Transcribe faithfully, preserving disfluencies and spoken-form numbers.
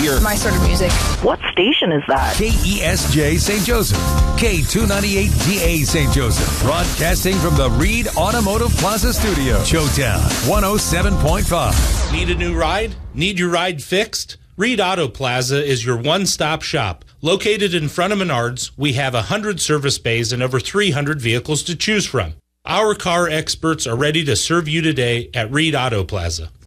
your... my sort of music. What station is that? K E S J Saint Joseph. K two ninety-eight D A Saint Joseph. Broadcasting from the Reed Automotive Plaza Studio. Showtown one oh seven point five. Need a new ride? Need your ride fixed? Reed Auto Plaza is your one-stop shop. Located in front of Menards, we have one hundred service bays and over three hundred vehicles to choose from. Our car experts are ready to serve you today at Reed Auto Plaza.